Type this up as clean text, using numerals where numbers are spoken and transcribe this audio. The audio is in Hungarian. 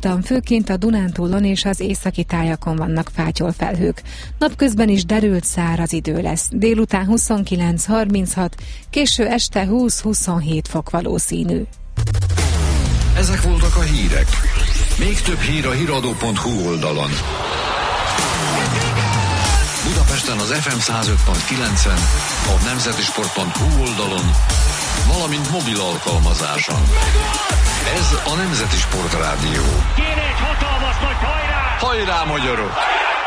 Nyugodtan, főként a Dunántúlon és az északi tájakon vannak fátyolfelhők. Napközben is derült, száraz idő lesz. Délután 29-36, késő este 20-27 fok valószínű. Ezek voltak a hírek. Még több hír a hiradó.hu oldalon. Budapesten az FM 105.9-en, a nemzetisport.hu oldalon, valamint mobil alkalmazáson. Ez a Nemzeti Sport Rádió. Kéne egy hatalmas nagy hajrá! Hajrá, magyarok!